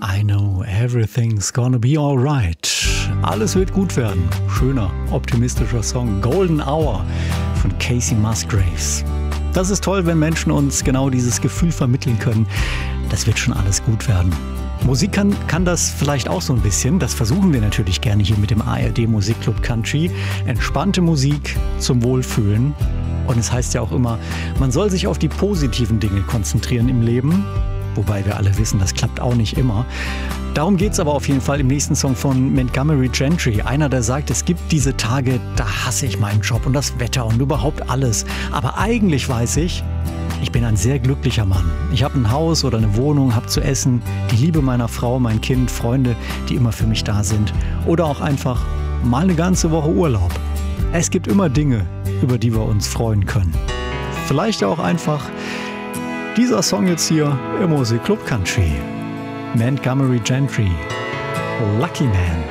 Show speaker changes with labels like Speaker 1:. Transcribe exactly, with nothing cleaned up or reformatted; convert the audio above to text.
Speaker 1: I know everything's gonna be alright. Alles wird gut werden. Schöner, optimistischer Song. Golden Hour von Casey Musgraves. Das ist toll, wenn Menschen uns genau dieses Gefühl vermitteln können. Das wird schon alles gut werden. Musik kann, kann das vielleicht auch so ein bisschen. Das versuchen wir natürlich gerne hier mit dem A R D Musikclub Country. Entspannte Musik zum Wohlfühlen. Und es heißt ja auch immer, man soll sich auf die positiven Dinge konzentrieren im Leben. Wobei wir alle wissen, das klappt auch nicht immer. Darum geht es aber auf jeden Fall im nächsten Song von Montgomery Gentry. Einer, der sagt, es gibt diese Tage, da hasse ich meinen Job und das Wetter und überhaupt alles. Aber eigentlich weiß ich, ich bin ein sehr glücklicher Mann. Ich habe ein Haus oder eine Wohnung, habe zu essen, die Liebe meiner Frau, mein Kind, Freunde, die immer für mich da sind. Oder auch einfach mal eine ganze Woche Urlaub. Es gibt immer Dinge, über die wir uns freuen können. Vielleicht auch einfach dieser Song jetzt hier im Musikclub Country. Montgomery Gentry, Lucky Man.